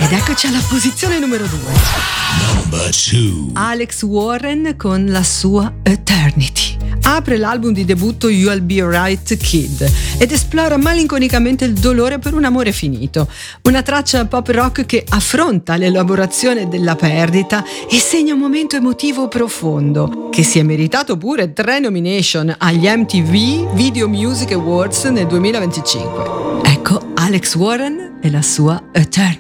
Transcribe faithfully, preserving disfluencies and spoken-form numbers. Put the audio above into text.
Ed eccoci alla posizione numero due. Number two. Alex Warren con la sua Eternity. Apre l'album di debutto You'll Be Alright Kid ed esplora malinconicamente il dolore per un amore finito. Una traccia pop rock che affronta l'elaborazione della perdita e segna un momento emotivo profondo, che si è meritato pure tre nomination agli M T V Video Music Awards nel duemilaventicinque. Ecco Alex Warren e la sua Eternity.